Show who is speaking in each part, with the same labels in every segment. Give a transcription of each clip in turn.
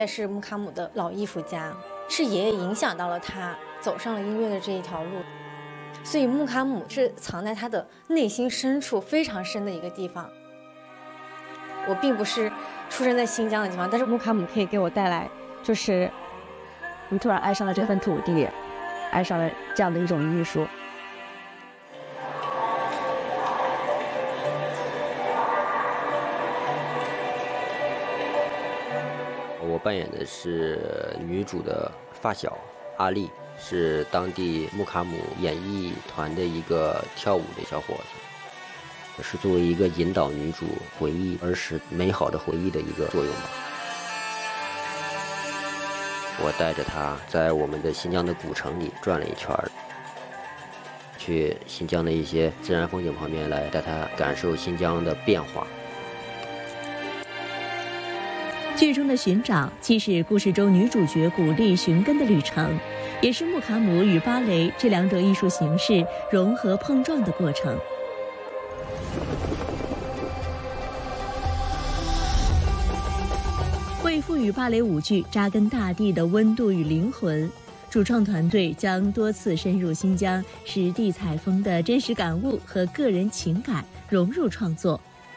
Speaker 1: 也是穆卡姆的老艺术家，是爷爷影响到了他走上了音乐的这一条路。所以穆卡姆是藏在他的内心深处非常深的一个地方。我并不是出生在新疆的地方，但是
Speaker 2: 穆卡姆可以给我带来，就是你突然爱上了这份土地，爱上了这样的一种艺术。
Speaker 3: 我扮演的是女主的发小阿丽，是当地穆卡姆演艺团的一个跳舞的小伙子，是作为一个引导女主回忆儿时美好的回忆的一个作用吧。我带着她在我们的新疆的古城里转了一圈，去新疆的一些自然风景旁边来带她感受新疆的变化。
Speaker 4: 剧中的寻找既是故事中女主角古丽寻根的旅程，也是穆卡姆与芭蕾这两种艺术形式融合碰撞的过程。为赋予芭蕾舞剧扎根大地的温度与灵魂，主创团队将多次深入新疆实地采风的真实感悟和个人情感融入创作。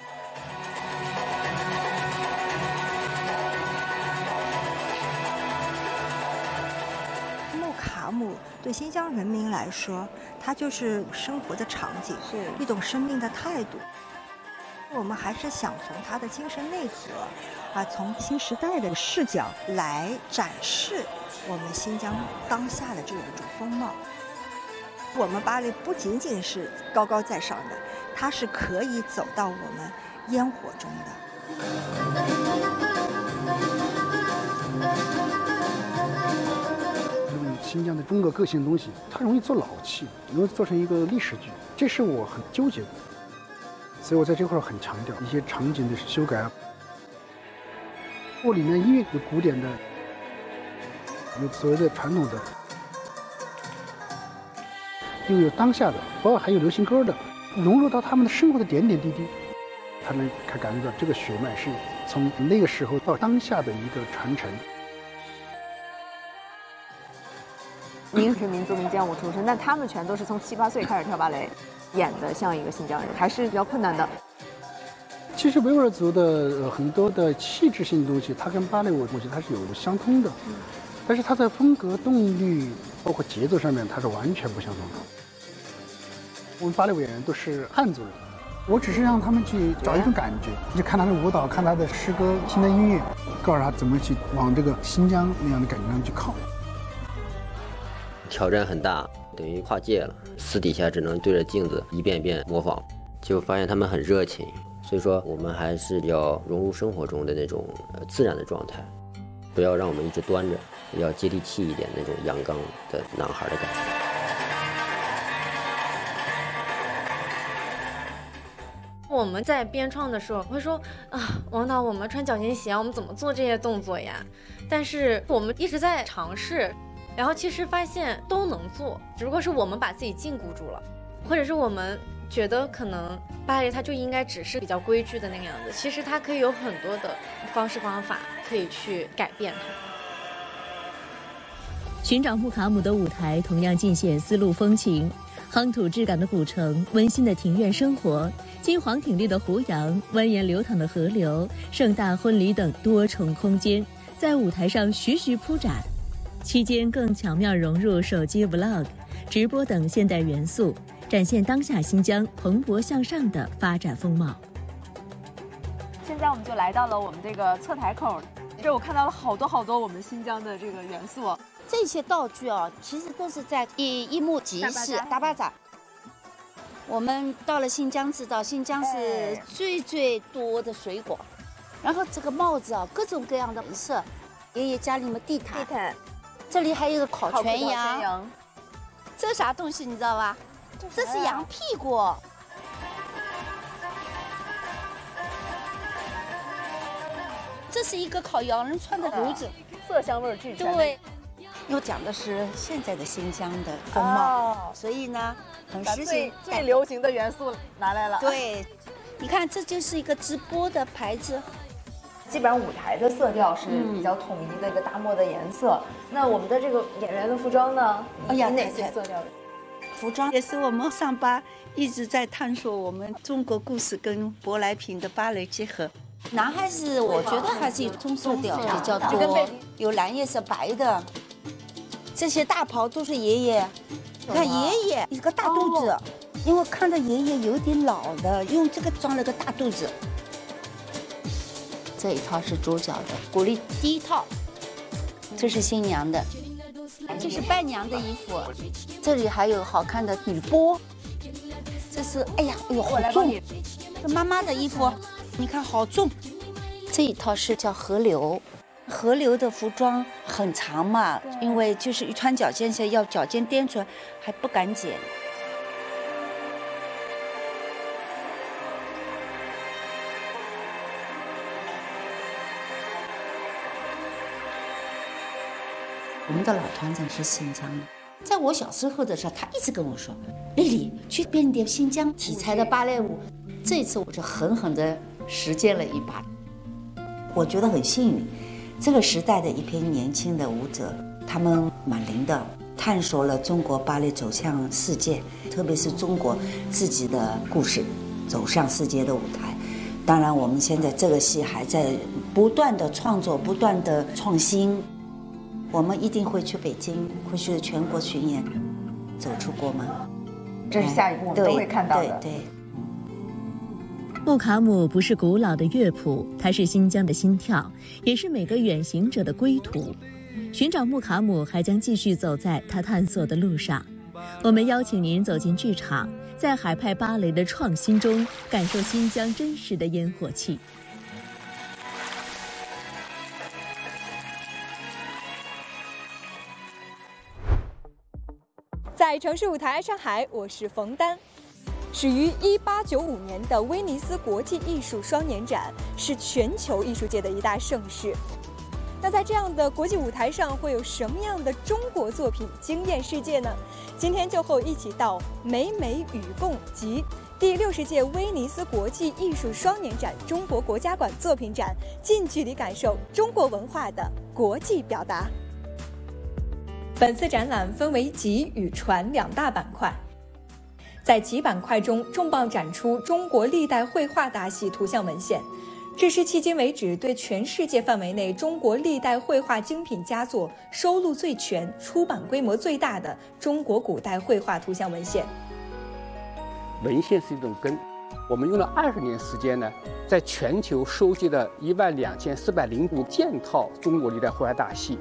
Speaker 5: 对新疆人民来说，它就是生活的场景，是一种生命的态度。我们还是想从它的精神内核，从新时代的视角来展示我们新疆当下的这样一种风貌。我们芭蕾不仅仅是高高在上的，它是可以走到我们烟火中的。
Speaker 6: 新疆的风格个性的东西，它容易做老气，容易做成一个历史剧，这是我很纠结的。所以我在这块很强调一些场景的修改。我里面音乐有古典的，有所谓的传统的，又有当下的，包括还有流行歌的，融入到他们的生活的点点滴滴，他能感觉到这个血脉是从那个时候到当下的一个传承。
Speaker 7: 您是民族民间舞出身，但他们全都是从7、8岁开始跳芭蕾，演的像一个新疆人，还是比较困难的。
Speaker 6: 其实维吾尔族的很多的气质性的东西，它跟芭蕾舞的东西它是有相通的，但是它在风格、动力，包括节奏上面，它是完全不相同的。我们芭蕾舞演员都是汉族人，我只是让他们去找一种感觉，就看他的舞蹈，看他的诗歌、听他音乐，告诉他怎么去往这个新疆那样的感觉上去靠。
Speaker 3: 挑战很大，等于跨界了。私底下只能对着镜子一遍一遍模仿，就发现他们很热情。所以说，我们还是要融入生活中的那种自然的状态，不要让我们一直端着，要接地气一点那种阳刚的男孩的感觉。
Speaker 1: 我们在编创的时候会说王导，我们穿脚尖鞋，我们怎么做这些动作呀？但是我们一直在尝试。然后其实发现都能做，只不过是我们把自己禁锢住了，或者是我们觉得可能芭蕾它就应该只是比较规矩的那个样子，其实它可以有很多的方式方法可以去改变它。
Speaker 4: 寻找穆卡姆的舞台同样尽显丝路风情，夯土质感的古城，温馨的庭院生活，金黄挺立的湖洋，蜿蜒流淌的河流，盛大婚礼等多重空间在舞台上徐徐铺展。期间更巧妙融入手机 vlog、直播等现代元素，展现当下新疆蓬勃向上的发展风貌。
Speaker 7: 现在我们就来到了我们这个侧台口，这我看到了好多我们新疆的这个元素。
Speaker 8: 这些道具其实都是在一幕集市大巴扎。我们到了新疆，知道新疆是最多的水果，然后这个帽子各种各样的颜色。爷爷家里面地毯。这里还有个烤全羊，这啥东西你知道吧？这是羊屁股。这是一个烤羊肉串的炉子，
Speaker 7: 色香味俱全。
Speaker 8: 对，又讲的是现在的新疆的风貌，所以呢，很时兴。
Speaker 7: 最流行的元素拿来了。
Speaker 8: 对，你看，这就是一个直播的牌子。
Speaker 7: 基本上舞台的色调是比较统一的一个大漠的颜色。那我们的这个演员的服装呢？
Speaker 8: 哎呀，
Speaker 7: 哪些色调？
Speaker 8: 服装也是我们上巴一直在探索我们中国故事跟舶来品的芭蕾结合。男孩子我觉得还是以棕色调比较多，有蓝叶色、白的。这些大袍都是爷爷，你看爷爷一个大肚子，因为看着爷爷有点老了，用这个装了个大肚子。这一套是主角的古丽第一套，这是新娘的，这是伴娘的衣服，这里还有好看的女波，这是哎呦好重，这妈妈的衣服，你看好重。这一套是叫河流。河流的服装很长嘛，因为就是一穿脚尖线要脚尖颠出来，还不敢剪。我们的老团长是新疆的，在我小时候的时候，他一直跟我说：“丽丽，去编点新疆题材的芭蕾舞。”这一次我就狠狠地实践了一把，我觉得很幸运。这个时代的一批年轻的舞者，他们蛮灵的，探索了中国芭蕾走向世界，特别是中国自己的故事走向世界的舞台。当然，我们现在这个戏还在不断的创作，不断的创新。我们一定会去北京，会去全国巡演，走出国门。
Speaker 7: 这是下一步我们都会看到的。
Speaker 8: 对。
Speaker 4: 木卡姆不是古老的乐谱，它是新疆的心跳，也是每个远行者的归途。寻找木卡姆还将继续走在他探索的路上。我们邀请您走进剧场，在海派芭蕾的创新中，感受新疆真实的烟火气。
Speaker 9: 在城市舞台爱上海，我是冯丹。始于1895年的威尼斯国际艺术双年展是全球艺术界的一大盛事。那在这样的国际舞台上，会有什么样的中国作品惊艳世界呢？今天就和我一起到美美与共及第60届威尼斯国际艺术双年展中国国家馆作品展，近距离感受中国文化的国际表达。本次展览分为集与传两大板块。在集板块中，重磅展出中国历代绘画大系图像文献，这是迄今为止对全世界范围内中国历代绘画精品佳作收录最全、出版规模最大的中国古代绘画图像文献。
Speaker 10: 文献是一种根，我们用了20年时间呢，在全球收集了12405件套中国历代绘画大系，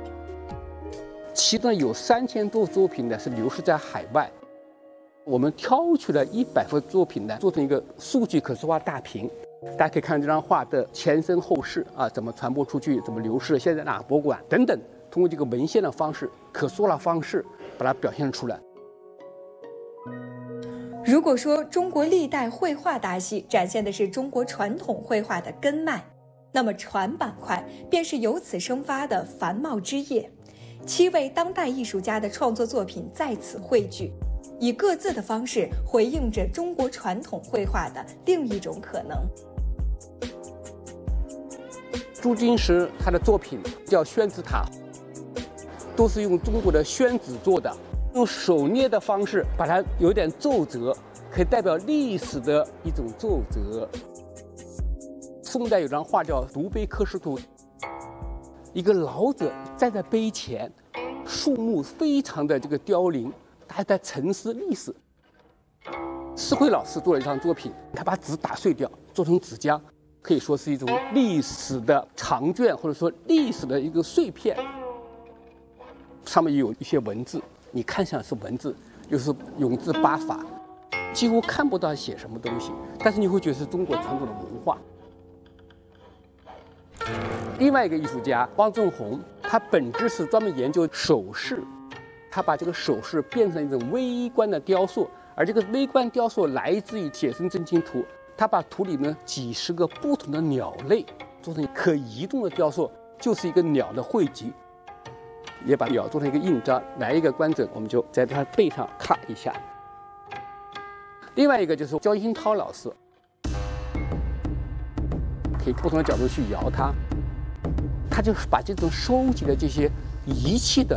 Speaker 10: 其中有3000多作品呢是流失在海外。我们挑取了100幅作品呢，做成一个数据可视化大屏，大家可以看这张画的前身后事啊，怎么传播出去，怎么流失，现在哪个博物馆等等，通过这个文献的方式、可视化的方式，把它表现出来。
Speaker 9: 如果说中国历代绘画大系展现的是中国传统绘画的根脉，那么传板块便是由此生发的繁茂枝叶。7位当代艺术家的创作作品在此汇聚，以各自的方式回应着中国传统绘画的另一种可能。
Speaker 10: 朱金石他的作品叫宣纸塔，都是用中国的宣纸做的，用手捏的方式把它有点皱褶，可以代表历史的一种皱褶。宋代有张画叫《独碑刻石图》，一个老者站在碑前，树木非常的这个凋零，他在沉思历史。施辉老师做了一张作品，他把纸打碎掉，做成纸浆，可以说是一种历史的长卷，或者说历史的一个碎片。上面也有一些文字，你看上是文字，又是永字八法，几乎看不到写什么东西，但是你会觉得是中国传统的文化。另外一个艺术家汪正红，他本质是专门研究首饰，他把这个首饰变成一种微观的雕塑，而这个微观雕塑来自于写生真经图，他把图里面几十个不同的鸟类做成可移动的雕塑，就是一个鸟的汇集，也把鸟做成一个印章，来一个观者我们就在他背上咔一下。另外一个就是焦新涛老师， 可以不同的角度去摇它。他就是把这种收集的这些仪器的